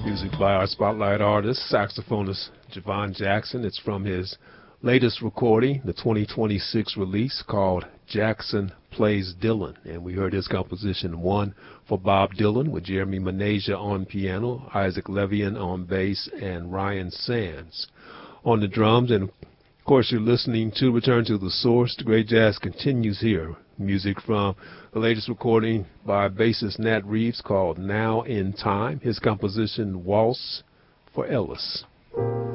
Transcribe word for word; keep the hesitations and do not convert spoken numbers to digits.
Music by our spotlight artist, saxophonist Javon Jackson. It's from his latest recording, the twenty twenty-six release called Jackson Plays Dylan. And we heard his composition, One for Bob Dylan, with Jeremy Manasia on piano, Isaac Levian on bass, and Ryan Sands on the drums. And of course, you're listening to Return to the Source. The great jazz continues here. Music from the latest recording by bassist Nat Reeves called Now in Time. His composition, Waltz for Ellis.